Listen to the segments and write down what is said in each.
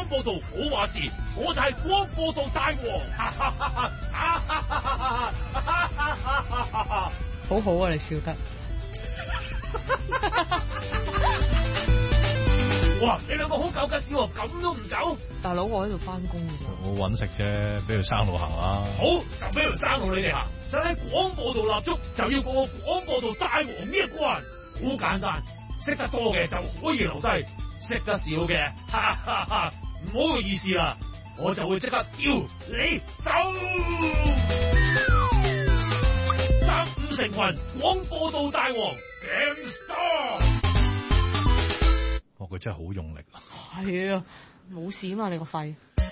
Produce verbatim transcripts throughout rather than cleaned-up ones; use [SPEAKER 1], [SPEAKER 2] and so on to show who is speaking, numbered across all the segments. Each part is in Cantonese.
[SPEAKER 1] 廣播道我話事，我就係廣播道大王。
[SPEAKER 2] 好好啊，你笑得。
[SPEAKER 1] 哇！你兩個好夠吉喎，咁都唔走？
[SPEAKER 2] 大佬，我喺度翻工嘅啫。
[SPEAKER 3] 我搵食啫，俾條生路行啦。
[SPEAKER 1] 好，就俾條生路你哋行。想喺廣播道立足，就要過廣播道大王呢一關。好簡單，識得多嘅就可以留低，識得少嘅，哈哈哈，唔好嘅意思啦，我就會即刻叫你走。三五成群，廣播道大王 Game Star。
[SPEAKER 3] 哦，佢真係好用力啊！
[SPEAKER 2] 係啊，冇事嘛，你個肺。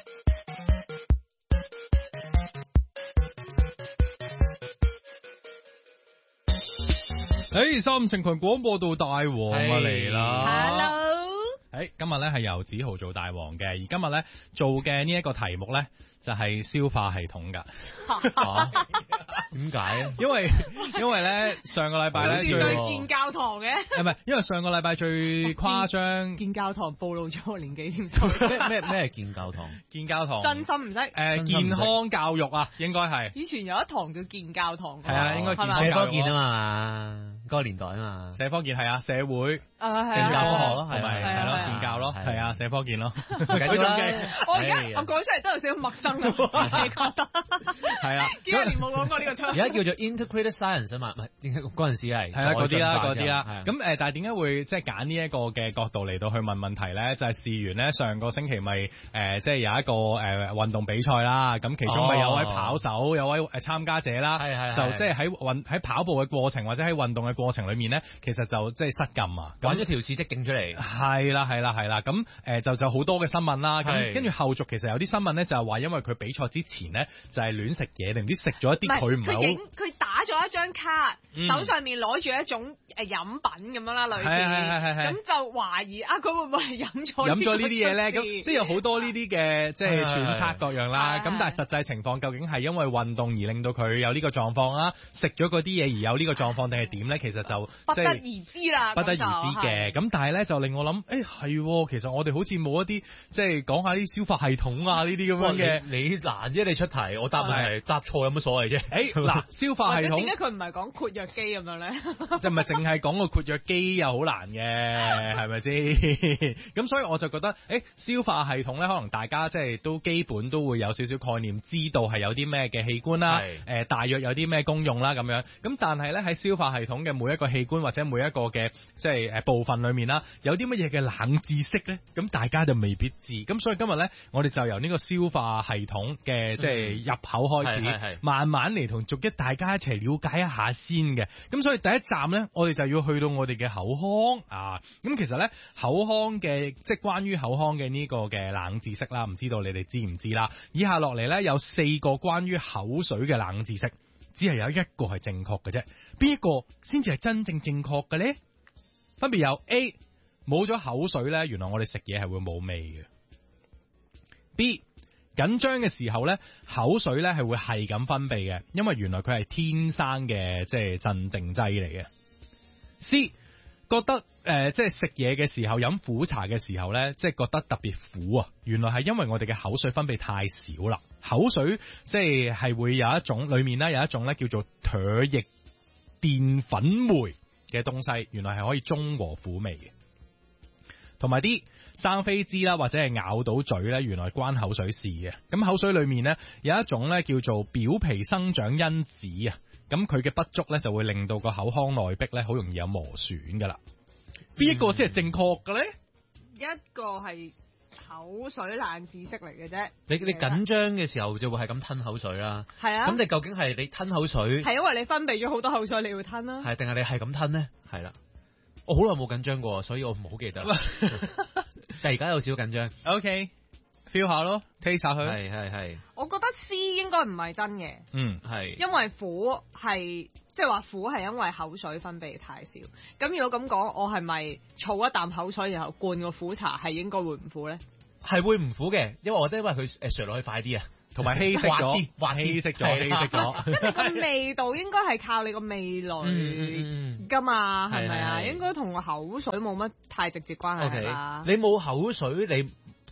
[SPEAKER 3] 誒，三五成群廣播道大王啊嚟啦
[SPEAKER 2] Hello。
[SPEAKER 3] 誒，今日咧係由梓豪做大王嘅，而今日咧做嘅呢一個題目咧就係消化系統噶。
[SPEAKER 4] 點解？
[SPEAKER 3] 因為因為咧上個禮拜咧
[SPEAKER 2] 最見教堂嘅，
[SPEAKER 3] 唔係，因為上個禮拜最誇張
[SPEAKER 2] 見教堂暴露咗我年紀添。
[SPEAKER 4] 咩咩咩係見教堂？
[SPEAKER 3] 見教堂
[SPEAKER 2] 真心唔識。
[SPEAKER 3] 誒，健康教育啊，應該係。
[SPEAKER 2] 以前有一堂叫見教堂。
[SPEAKER 3] 係啊，應該健康
[SPEAKER 4] 社
[SPEAKER 3] 教育
[SPEAKER 4] 科健啊嘛，嗰個年代啊嘛。
[SPEAKER 3] 社科健係啊，社會。
[SPEAKER 2] 誒
[SPEAKER 4] 健教科學咯，
[SPEAKER 3] 係咪係咯？健教咯，係啊，社科健咯。
[SPEAKER 4] 唔緊要啦。
[SPEAKER 2] 我而家我講出嚟都有少少陌生啊，你覺得？
[SPEAKER 3] 係啊，
[SPEAKER 2] 幾多年冇講過呢個詞。
[SPEAKER 4] 而家叫做 integrated science 啊嘛，唔係嗰陣時係
[SPEAKER 3] 係啦嗰啲啦嗰啲啦。
[SPEAKER 4] 係
[SPEAKER 3] 咁誒，但係點解會即係揀呢一個嘅角度嚟到去問問題咧？就係事緣咧，上個星期咪誒即係有一個誒運動比賽啦。咁其中咪有位跑手，有位誒參加者啦，就即係喺運喺跑步嘅過程或者喺運動嘅過程裏面咧，其實就即係失禁啊，
[SPEAKER 4] 揾咗條屎跡掟出嚟。
[SPEAKER 3] 係啦係啦係啦。咁誒就就好多嘅新聞啦。咁跟住後續其實有啲新聞咧就係話，因為佢比賽之前咧就係亂食嘢，定唔知食咗一啲佢唔係好。
[SPEAKER 2] 佢影佢打咗一張卡，
[SPEAKER 3] 嗯、
[SPEAKER 2] 手上面攞住一種誒飲品咁樣啦，類似。係係係係。咁就懷疑啊，佢會唔會係飲咗
[SPEAKER 3] 飲咗呢啲嘢咧？咁即係有好多呢啲嘅即係揣測各樣啦。咁但係實際情況究竟係因為運動而令到佢有呢個狀況啊？食咗嗰啲嘢而有呢個狀況定係點咧？其實就
[SPEAKER 2] 不得而知啦。
[SPEAKER 3] 不得而知嘅。咁但係咧就令我諗，誒係，其實我哋好似冇一啲即係講下啲消化系統啊呢啲咁樣嘅。
[SPEAKER 4] 你難啫，你出題，我答係答錯有乜所謂啫？
[SPEAKER 3] 誒嗱，消化系統
[SPEAKER 2] 點解佢唔係講括約肌咁樣咧？
[SPEAKER 3] 就唔係淨係講個括約肌又好難嘅，係咪先？咁所以我就覺得，誒消化系統咧，可能大家即係都基本都會有少少概念，知道係有啲咩嘅器官啦，誒、呃、大約有啲咩功用啦咁樣。咁但係咧喺消化系統嘅每一個器官或者每一個嘅即係誒部分裏面啦，有啲乜嘢嘅冷知識咧？咁大家就未必知。咁所以今日咧，我哋就由呢個消化系統嘅即係入口開始，嗯、慢慢嚟同逐一大家一齊了解一下先嘅。咁所以第一站咧，我哋就要去到我哋嘅口腔啊。咁其實咧，口腔嘅即係關於口腔嘅呢個嘅冷知識啦，唔知道你哋知唔知啦？以下落嚟咧有四個關於口水嘅冷知識，只係有一個係正確嘅啫。邊一個先至係真正正確嘅咧？分別有 A， 冇咗口水咧，原來我哋食嘢係會冇味嘅。B， 緊張嘅時候咧，口水咧係會係咁分泌嘅，因為原來佢係天生嘅即係鎮靜劑嚟嘅。C， 覺得誒、呃、即係食嘢嘅時候飲苦茶嘅時候咧，即係覺得特別苦啊，原來係因為我哋嘅口水分泌太少啦。口水即係係會有一種裏面咧有一種咧叫做唾液澱粉酶嘅東西，原來係可以中和苦味嘅。同埋啲生痱滋啦，或者係咬到嘴咧，原來關口水事嘅。咁口水裏面咧有一種咧叫做表皮生長因子啊，咁佢嘅不足咧就會令到個口腔內壁咧好容易有磨損噶啦。邊、嗯、一個先係正確嘅咧？
[SPEAKER 2] 一個係口水冷知識嚟嘅啫。
[SPEAKER 4] 你你緊張嘅時候就會係咁吞口水啦。係啊。咁你究竟係你吞口水？
[SPEAKER 2] 係因為你分泌咗好多口水，你要吞啦。
[SPEAKER 4] 係定係你係咁吞咧？係啦。我好耐冇緊張過，所以我唔好記得。但係而家有少少緊張。
[SPEAKER 3] OK，feel、okay, 下咯 ，taste 下佢。
[SPEAKER 4] 係係係。我
[SPEAKER 2] 覺得 C 應該唔係真嘅。
[SPEAKER 3] 嗯，係。
[SPEAKER 2] 因為苦係即係話苦係因為口水分泌太少。咁如果咁講，我係咪儲一啖口水然後灌個苦茶係應該會唔苦咧？
[SPEAKER 4] 係會唔苦嘅，因為我覺得因為佢誒上落去快啲啊。
[SPEAKER 3] 同埋稀釋咗，
[SPEAKER 4] 滑
[SPEAKER 3] 稀釋咗，稀釋咗。
[SPEAKER 2] 即係個味道應該係靠你個味蕾噶嘛，係咪啊？應該同個口水冇乜太直接關係啦。
[SPEAKER 4] 你冇口水，你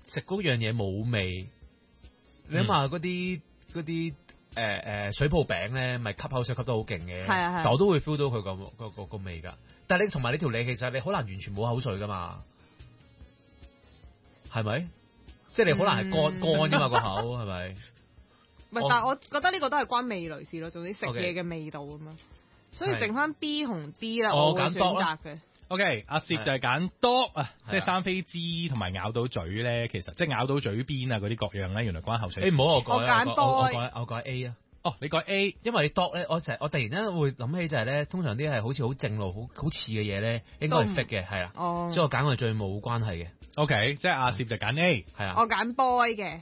[SPEAKER 4] 食嗰樣嘢冇味，你諗下嗰啲嗰啲誒誒水泡餅咧，咪吸口水吸得好勁嘅，
[SPEAKER 2] 係啊係啊
[SPEAKER 4] 但我都會 feel 到佢個個個個味㗎。但係你同埋你條脷其實你好難完全冇口水㗎嘛，係咪？即係你好難係乾乾㗎嘛個口係咪？
[SPEAKER 2] 唔係，但係我覺得呢個都係關味蕾事咯，總之食嘢嘅味道咁樣。所以
[SPEAKER 4] 係
[SPEAKER 2] 剩翻 B 同 D 咧，
[SPEAKER 4] 我
[SPEAKER 2] 我會
[SPEAKER 4] 揀 dog
[SPEAKER 2] 選擇嘅。
[SPEAKER 3] OK， 阿攝就係揀 dog 啊，即係生飛枝同埋咬到嘴咧，其實即係咬到嘴邊啊嗰啲各樣咧，原來關口水事。
[SPEAKER 4] 誒唔好我改，
[SPEAKER 2] 我揀
[SPEAKER 4] 我我我
[SPEAKER 2] boy
[SPEAKER 4] 改我改 A 啊。
[SPEAKER 3] 哦，你改 A，
[SPEAKER 4] 因為 dog 咧，我成日我突然間會諗起就係咧，通常啲係好似好正路、好好似嘅嘢咧，應該係 fake 嘅，係啦。
[SPEAKER 2] 哦，
[SPEAKER 4] 所以我揀係最冇關係嘅，
[SPEAKER 3] OK， 即係阿攝就揀 A，
[SPEAKER 4] 係啊。
[SPEAKER 2] 我揀 boy 嘅。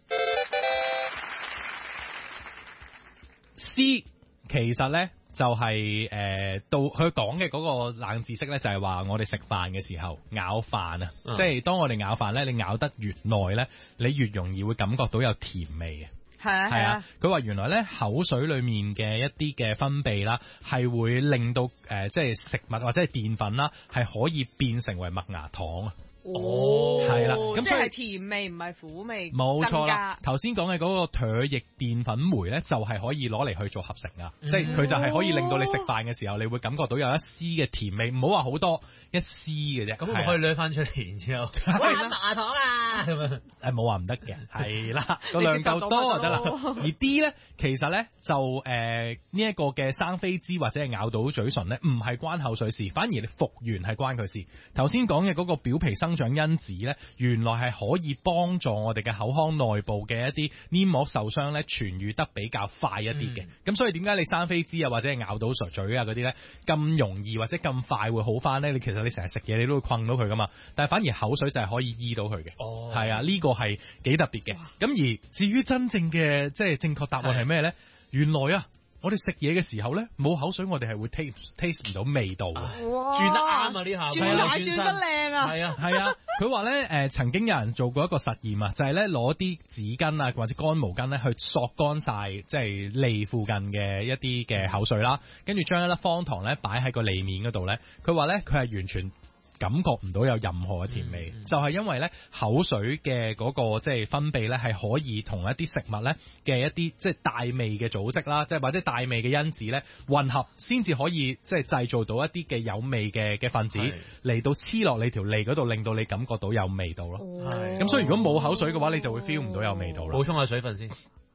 [SPEAKER 3] OK。C 其實咧就係、是、誒、呃、到佢講嘅嗰個冷知識咧，就係話我哋食飯嘅時候咬飯啊，
[SPEAKER 4] 嗯
[SPEAKER 3] 即係當我哋咬飯咧，你咬得越耐咧，你越容易會感覺到有甜味嘅。
[SPEAKER 2] 係啊
[SPEAKER 3] 係啊
[SPEAKER 2] 係啊，，
[SPEAKER 3] 佢話原來咧口水裡面嘅一啲嘅分泌啦，係會令到誒、呃、即係食物或者係澱粉啦，係可以變成為麥芽糖啊。
[SPEAKER 4] 哦
[SPEAKER 3] 係啦咁
[SPEAKER 2] 即
[SPEAKER 3] 所以
[SPEAKER 2] 係甜味唔係苦味，
[SPEAKER 3] 冇錯啦
[SPEAKER 2] 增加，
[SPEAKER 3] 頭先講嘅嗰個唾液澱粉酶咧，就係可以攞嚟去做合成啊，
[SPEAKER 4] 嗯
[SPEAKER 3] 即係佢就係可以令到你食飯嘅時候，你會感覺到有一絲嘅甜味，唔好話好多，一絲嘅啫。
[SPEAKER 4] 咁我咪可以掠翻出嚟，然之後哇麥芽糖啊咁樣。
[SPEAKER 3] 誒冇話唔得嘅，係啦，個
[SPEAKER 2] 你
[SPEAKER 3] 量夠
[SPEAKER 2] 接受到
[SPEAKER 3] 多就得啦
[SPEAKER 2] 咪得咯。
[SPEAKER 3] 而 D 咧，其實咧就誒呢一個嘅生飛枝或者係咬到嘴唇咧，唔係關口水事，反而你復原係關佢事。頭先講嘅嗰個表皮生長因子咧，原來係可以幫助我哋嘅口腔內部嘅一啲黏膜受傷咧痊愈得比較快一啲嘅。咁、
[SPEAKER 4] 嗯、
[SPEAKER 3] 所以點解你生飛枝啊或者係咬到唇嘴啊嗰啲咧咁容易或者咁快會好翻咧？你其實你成日食嘢你都會困到佢噶嘛，但係反而口水就係可以醫到佢嘅。
[SPEAKER 4] 哦，
[SPEAKER 3] 係啊，呢、個係幾特別嘅。咁而至於真正嘅即係正確答案係咩咧？原來啊，我哋食嘢嘅時候咧，冇口水我哋係會 taste taste 唔到味道嘅。
[SPEAKER 2] 哇
[SPEAKER 4] 轉得啱啊呢下，
[SPEAKER 2] 轉奶轉得靚啊！
[SPEAKER 4] 係啊。
[SPEAKER 3] 係啊，佢話咧誒曾經有人做過一個實驗啊，就係咧攞啲紙巾啊或者乾毛巾咧去索乾晒即係脷附近嘅一啲嘅口水啦，跟住將一粒方糖咧擺喺個脷面嗰度咧，佢話咧佢係完全感覺唔到有任何嘅甜味，
[SPEAKER 4] 嗯、
[SPEAKER 3] 就係因為咧口水嘅嗰個即係分泌咧係可以同一啲食物咧嘅一啲即係帶味嘅組織啦，即係或者帶味嘅因子咧混合，先至可以即係製造到一啲嘅有味嘅嘅分子嚟到黐落你條脷嗰度，令到你感覺到有味道咯。
[SPEAKER 4] 係
[SPEAKER 3] 咁所以如果冇口水嘅話，你就會 feel 唔到有味道啦。
[SPEAKER 4] 補充下水分先。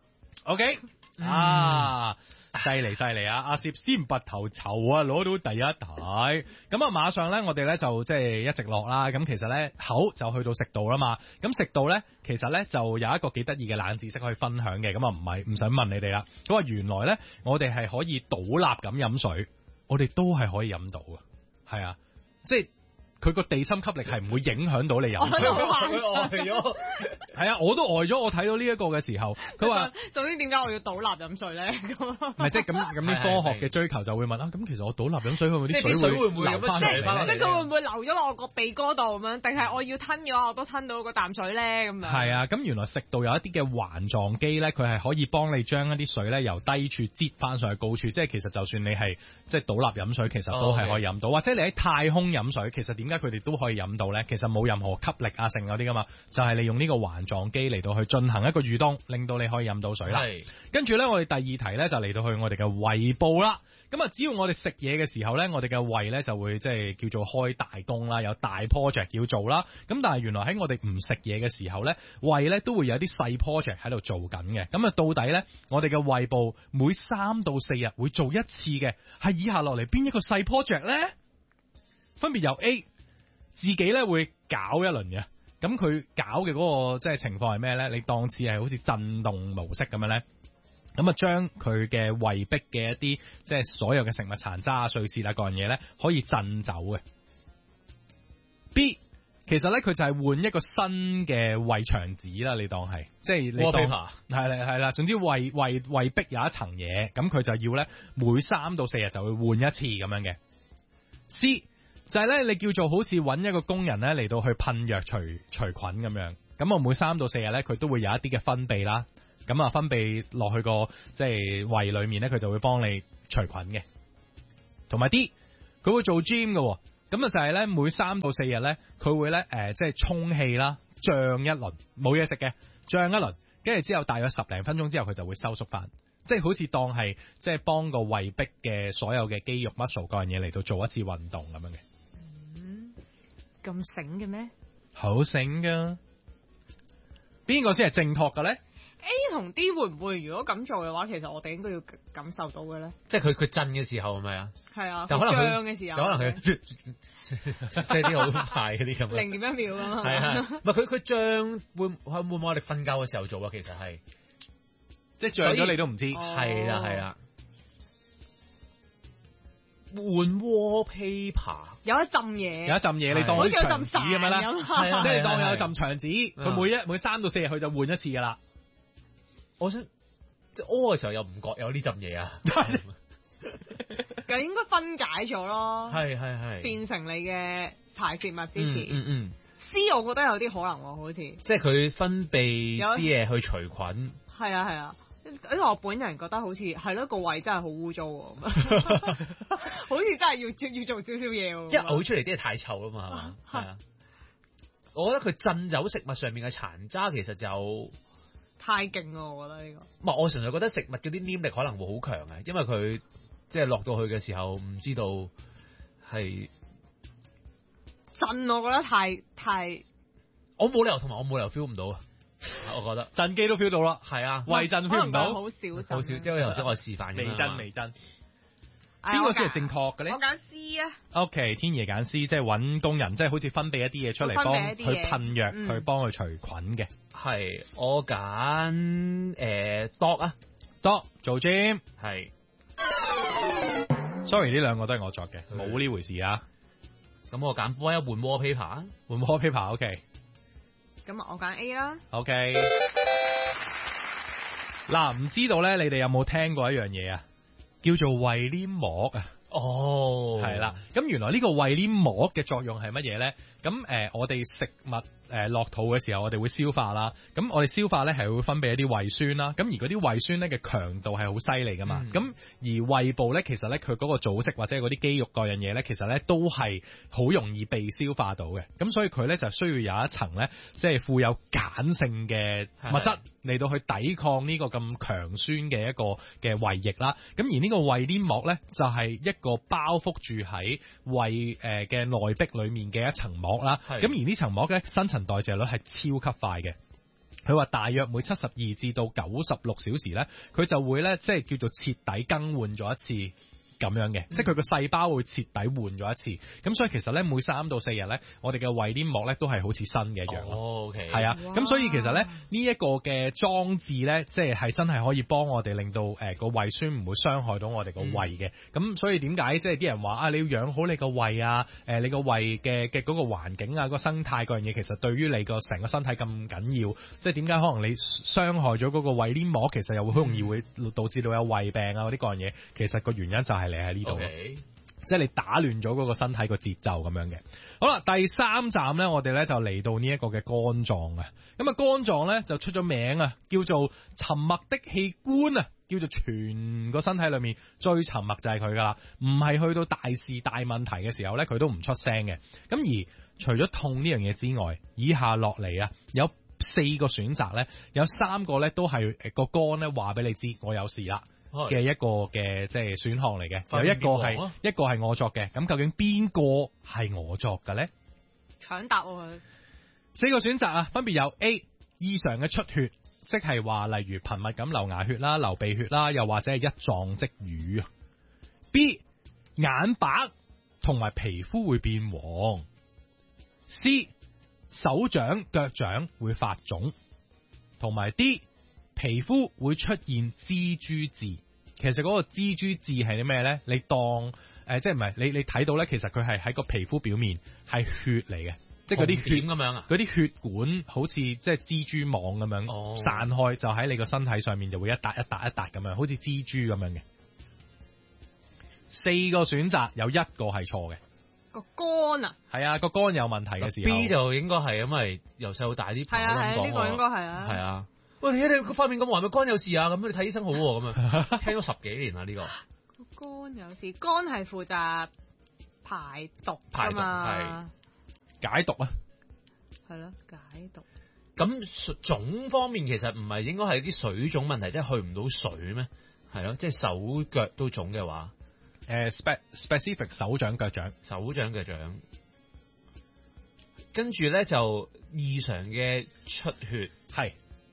[SPEAKER 3] OK，啊。犀利犀利啊！阿攝先拔頭籌啊，攞到第一題。咁啊，馬上咧，我哋咧就即係一直落啦。咁其實咧，口就去到食道啦嘛。咁食道咧，其實咧就有一個幾得意嘅冷知識可以分享嘅。咁啊，唔係唔想問你哋啦。咁啊，原來咧，我哋係可以倒立咁飲水，我哋都係可以飲到嘅。係啊，即係佢個地心吸力係唔會影響到你飲水。
[SPEAKER 4] 佢呆咗。
[SPEAKER 3] 係啊，我都呆咗。我睇到呢一個嘅時候，佢話：
[SPEAKER 2] 總之點解我要倒立飲水咧？咁
[SPEAKER 3] 唔係即係咁咁啲科學嘅追求就會問啊，咁其實我倒立飲水，佢啲
[SPEAKER 4] 即係啲水會唔會
[SPEAKER 3] 流翻
[SPEAKER 4] 咁樣射返
[SPEAKER 3] 嚟咧？
[SPEAKER 2] 即係佢會唔會流咗落我個鼻哥度咁樣？定係我要吞嘅話，我都吞到嗰啖水咧咁樣？
[SPEAKER 3] 係啊，咁原來食道有一啲嘅環狀機咧，佢係可以幫你將一啲水咧由低處擠翻上去高處，即係其實就算你係即係倒立飲水，其實都係可以飲到。
[SPEAKER 4] 哦 okay.
[SPEAKER 3] 或者你喺太空飲水，其實點解佢哋都可以飲到咧？其實冇任何吸力啊，剩嗰啲噶嘛，就係、是、利用呢個環狀機嚟到去進行一個蠕動，令到你可以飲到水啦。
[SPEAKER 4] 係。
[SPEAKER 3] 跟住咧，我哋第二題咧就嚟到去我哋嘅胃部啦。咁啊，只要我哋食嘢嘅時候咧，我哋嘅胃咧就會即係叫做開大工啦，有大 project 要做啦。咁但係原來喺我哋唔食嘢嘅時候咧，胃咧都會有啲細 project 喺度做緊嘅。咁啊，到底咧我哋嘅胃部每三到四日會做一次嘅，係以下落嚟邊一個細 project 咧？分別由 A 自己咧會搞一輪嘅。咁佢搞嘅嗰個即係情況係咩咧？你當似係好似震動模式咁樣咧，咁啊將佢嘅胃壁嘅一啲即係所有嘅食物殘渣啊、碎屑啊各樣嘢咧，可以震走嘅。B 其實咧佢就係換一個新嘅胃牆紙啦，你當係即係你當係啦係啦，總之胃胃胃壁有一層嘢，咁佢就要咧每三到四日就會換一次咁樣嘅。C就係咧，你叫做好似揾一個工人咧嚟到去噴藥除除菌咁樣，咁我每三到四日咧，佢都會有一啲嘅分泌啦，咁啊分泌落去個即係胃裏面咧，佢就會幫你除菌嘅。同埋 D，佢會做 gym 嘅，咁啊就係咧每三到四日咧，佢會咧誒即係充氣啦、 脹一輪，冇嘢食嘅，脹一輪，跟住之後大約十零分鐘之後佢就會收縮翻，即係好似當係即係幫個胃壁嘅所有嘅肌肉 muscle 嗰樣嘢嚟到做一次運動咁樣嘅。
[SPEAKER 2] 嗯，咁醒嘅咩？
[SPEAKER 3] 好醒噶，邊個先係正確嘅咧？
[SPEAKER 2] A 同 D 會唔會如果咁做嘅話，其實我哋應該要感受到嘅咧？
[SPEAKER 4] 即係佢佢震嘅時候係咪啊？
[SPEAKER 2] 係啊，
[SPEAKER 4] 但可能佢
[SPEAKER 2] 脹嘅時候，
[SPEAKER 4] 可能佢即係啲好快嗰啲咁。
[SPEAKER 2] 零點一秒咁啊。
[SPEAKER 4] 係啊，唔係佢佢脹會會唔會我哋瞓覺嘅時候做啊？其實係
[SPEAKER 3] 即係脹咗你都唔知。
[SPEAKER 4] 係啦係啦。換 wallpaper
[SPEAKER 2] 有一浸嘢，
[SPEAKER 3] 有一浸嘢你當
[SPEAKER 2] 好似有
[SPEAKER 3] 牆
[SPEAKER 2] 浸
[SPEAKER 3] 紙咁樣啦，
[SPEAKER 2] 係
[SPEAKER 3] 即係當有浸牆紙，
[SPEAKER 4] 係
[SPEAKER 3] 佢每一每三到四日佢就換一次噶啦。
[SPEAKER 4] 我想即係屙嘅時候又唔覺有呢浸嘢啊，
[SPEAKER 2] 就應該分解咗咯，
[SPEAKER 4] 係係係
[SPEAKER 2] 變成你嘅排泄物之前。
[SPEAKER 4] 嗯嗯
[SPEAKER 2] C 我覺得有啲可能喎，好似
[SPEAKER 4] 即係佢分泌啲嘢去除菌。
[SPEAKER 2] 係啊係啊，因為我本人覺得好似係咯，個胃真係好污糟喎，好似真係要要做少少嘢喎。
[SPEAKER 4] 一嘔出嚟啲嘢太臭啦嘛，係嘛？係啊，我覺得佢震走食物上面嘅殘渣其實就
[SPEAKER 2] 太勁咯，我覺得呢個。
[SPEAKER 4] 唔係，我純粹覺得食物嗰啲黏力可能會好強嘅，因為佢即係落到去嘅時候唔知道係
[SPEAKER 2] 震，我覺得太太，
[SPEAKER 4] 我冇理由同埋我冇理由 feel 唔到啊！我覺得
[SPEAKER 3] 震機都 feel 到啦，
[SPEAKER 4] 係啊，
[SPEAKER 3] 胃震 feel 唔到，
[SPEAKER 2] 好少震，
[SPEAKER 4] 好少，即係頭先我示範咁樣
[SPEAKER 3] 微震微震。
[SPEAKER 2] 哎
[SPEAKER 3] 邊個先係正確嘅咧？
[SPEAKER 2] 我揀 C 啊。
[SPEAKER 3] OK， 天爺揀 C，即係揾工人，即係好似分泌一啲嘢出嚟幫佢噴藥，佢幫佢除菌嘅。
[SPEAKER 4] 係我揀誒 dog 啊
[SPEAKER 3] ，dog 做 gym
[SPEAKER 4] 係。
[SPEAKER 3] Sorry， 呢兩個都係我作嘅，冇呢回事啊。
[SPEAKER 4] 咁我揀 boy 一換 wallpaper 啊，
[SPEAKER 3] 換 wallpaper，OK。
[SPEAKER 2] 咁我揀 A 啦。
[SPEAKER 3] OK。嗱，唔知道咧，你哋有冇聽過一樣嘢啊？叫做胃黏膜啊。
[SPEAKER 4] 哦，
[SPEAKER 3] 係啦，咁原來呢個胃黏膜嘅作用係乜嘢咧？咁誒、呃，我哋食物誒落、呃、肚嘅時候，我哋會消化啦。咁我哋消化咧係會分泌一啲胃酸啦。咁而嗰啲胃酸咧嘅強度係好犀利噶嘛。咁、嗯、而胃部咧，其實咧佢嗰個組織或者嗰啲肌肉各樣嘢咧，其實咧都係好容易被消化到嘅。咁所以佢咧就需要有一層咧，即係富有鹼性嘅物質嚟到去抵抗呢個咁強酸嘅一個嘅胃液啦。咁而呢個胃黏膜咧就係、是、一個包覆住喺胃誒嘅內壁裏面嘅一層膜啦，咁而呢層膜咧新陳代謝率係超級快嘅，佢話大約每七十二至到九十六小時咧，佢就會咧即係叫做徹底更換咗一次。咁樣嘅，即係佢個細胞會徹底換咗一次，咁所以其實咧每三到四日咧，我哋嘅胃黏膜咧都係好似新嘅一樣咯。
[SPEAKER 4] 哦 OK，
[SPEAKER 3] 係啊，咁所以其實咧呢一、這個嘅裝置咧，即係係真係可以幫我哋令到誒個、呃、胃酸唔會傷害到我哋個胃嘅。咁、嗯、所以點解即係啲人話啊，你要養好你個胃啊，誒、呃、你個胃嘅嘅嗰個環境啊，個生態嗰樣嘢，其實對於你個成個身體咁緊要。即係點解可能你傷害咗嗰個胃黏膜，其實又會好容易會導致到有胃病啊嗰啲嗰樣嘢。其實個原因就係、是。你喺呢度，okay. 即係你打亂咗嗰個身體個節奏咁樣嘅。好啦，第三站咧，我哋咧就嚟到呢一個嘅肝臟啊。咁啊，肝臟咧就出咗名啊，叫做沉默的器官啊，叫做全個身體裏面最沉默就係佢噶啦，唔係去到大事大問題嘅時候咧，佢都唔出聲嘅。咁而除咗痛呢樣嘢之外，以下落嚟啊，有四個選擇咧，有三個咧都係誒個肝咧話俾你知我有事啦。嘅一個嘅即係選項嚟嘅，有一個係、啊、一個係我作嘅，咁究竟邊個係我作嘅咧？
[SPEAKER 2] 搶答喎、啊！
[SPEAKER 3] 四個選擇啊，分別有 A 異常嘅出血，即係話例如頻密咁流牙血啦、流鼻血啦，又或者係一狀積瘀啊。B 眼白同埋皮膚會變黃。C 手掌腳掌會發腫，同埋 D 皮膚會出現蜘蛛痣。其實嗰個蜘蛛痣係啲咩咧？你當誒、呃，即係唔係你你睇到咧？其實佢係喺個皮膚表面係血嚟嘅，即係嗰啲血咁樣啊，嗰啲血管好似即係蜘蛛網咁樣、哦、散開，就喺你個身體上面就會一笪一笪一笪咁樣，好似蜘蛛咁樣嘅。四個選擇有一個係錯嘅。
[SPEAKER 2] 個肝啊，
[SPEAKER 3] 係啊，個肝有問題嘅時候
[SPEAKER 4] B 就應該係因為由細到大啲朋友咁講，
[SPEAKER 2] 呢個應該係啊，
[SPEAKER 4] 係啊。喂，你你個塊面咁黃，咪肝有事啊？咁你睇醫生好喎，咁啊，聽咗十幾年啦呢、這個。
[SPEAKER 2] 肝有事，肝係負責排毒㗎嘛，
[SPEAKER 3] 排毒係解毒啊。
[SPEAKER 2] 係咯，解毒。
[SPEAKER 4] 咁腫方面其實唔係應該係啲水腫問題，即係去唔到水咩？係咯，即係手腳都腫嘅話，
[SPEAKER 3] 誒、呃、spe specific 手掌腳掌，
[SPEAKER 4] 手掌腳掌，跟住咧就異常嘅出血，
[SPEAKER 3] 係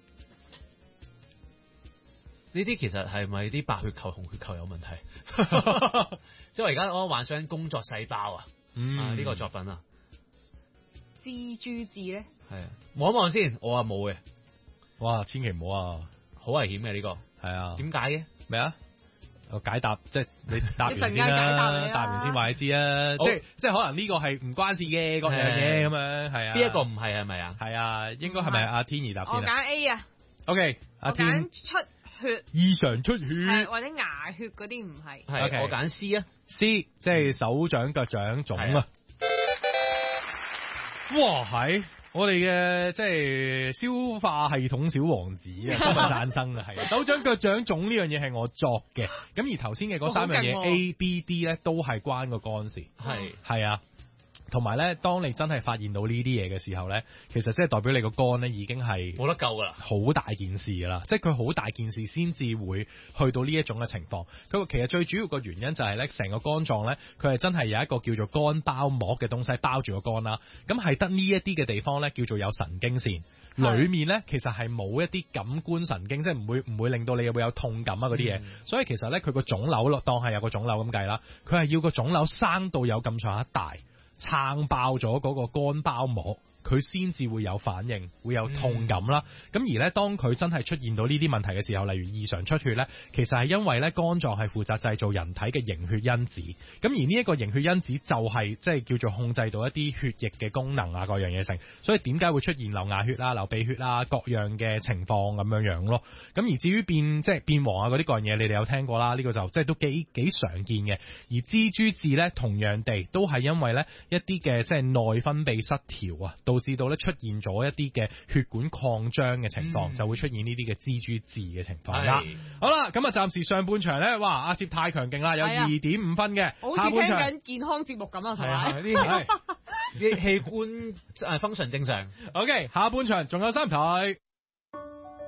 [SPEAKER 4] 呢啲其實係咪啲白血球、紅血球有問題？即係我而家我幻想工作細胞啊，
[SPEAKER 3] 嗯
[SPEAKER 4] 啊呢、這個作品啊，
[SPEAKER 2] 蜘蛛痣咧，
[SPEAKER 4] 係啊，望一望先，我話冇嘅，
[SPEAKER 3] 哇，千祈唔好啊，
[SPEAKER 4] 好危險嘅呢個，
[SPEAKER 3] 係啊，
[SPEAKER 4] 點解嘅？
[SPEAKER 3] 咩啊？我解答，即係你答完先
[SPEAKER 2] 一陣間解答
[SPEAKER 3] 啦，
[SPEAKER 2] 你啦
[SPEAKER 3] 答完先話你知啊，即係即係可能呢個係唔關事嘅嗰樣嘢咁樣，係啊，
[SPEAKER 4] 邊一個唔係係咪啊？
[SPEAKER 3] 係啊，應該係咪阿天兒答先啊
[SPEAKER 2] 我揀 A 啊。
[SPEAKER 3] ？OK，阿
[SPEAKER 2] 我
[SPEAKER 3] 天
[SPEAKER 2] 揀出血，
[SPEAKER 3] 異常出
[SPEAKER 2] 係
[SPEAKER 3] 血
[SPEAKER 2] 或者牙血嗰啲唔係。
[SPEAKER 4] 係
[SPEAKER 3] OK
[SPEAKER 4] 我揀 C 啊，
[SPEAKER 3] ，C 即係手掌腳掌腫
[SPEAKER 4] 係
[SPEAKER 3] 啊！哇，係我哋嘅即係消化系統小王子啊，今日誕生啊，係手掌腳掌腫呢樣嘢係我作嘅，咁而頭先嘅嗰三樣嘢
[SPEAKER 2] 哇好勁喎
[SPEAKER 3] A、B、D 咧都係關個肝事，
[SPEAKER 4] 係
[SPEAKER 3] 係啊。同埋咧，當你真係發現到呢啲嘢嘅時候咧，其實即係代表你個肝咧已經係
[SPEAKER 4] 冇得救噶啦。
[SPEAKER 3] 好大件事㗎啦，即係佢好大件事先至會去到呢一種嘅情況。佢其實最主要個原因就係咧，成個肝臟咧，佢係真係有一個叫做肝包膜嘅東西包住個肝啦。咁係得呢一啲嘅地方咧，叫做有神經線。裏面咧其實係冇一啲感官神經，即係唔會唔會令到你會有痛感啊嗰啲嘢。
[SPEAKER 4] 嗯、
[SPEAKER 3] 所以其實咧，佢個腫瘤咯，當係有個腫瘤咁計啦，佢係要個腫瘤生到有咁上下大。撐爆咗嗰個肝包膜，佢先至會有反應，會有痛感啦。咁、嗯、而咧，當佢真係出現到呢啲問題嘅時候，例如異常出血咧，其實係因為咧肝臟係負責製造人體嘅凝血因子。咁而呢一個凝血因子就係即係叫做控制到一啲血液嘅功能啊，各樣嘢成。所以點解會出現流牙血啊、流鼻血啊各樣嘅情況咁樣樣咯？咁而至於變即係變黃啊嗰啲各樣嘢，你哋有聽過啦？呢、這個就即係都幾幾常見嘅。而蜘蛛痣咧，同樣地都係因為咧一啲嘅即係內分泌失調啊，導致到咧出現咗一啲嘅血管擴張嘅情況，嗯、就會出現呢啲嘅蜘蛛痣嘅情況啦。好啦，咁啊暫時上半場咧，哇阿接太強勁啦，有二點五分嘅，
[SPEAKER 2] 好似聽緊健康節目咁啊，係咪？
[SPEAKER 4] 啲啲器官誒 function 正常。
[SPEAKER 3] OK，下半場仲有三題。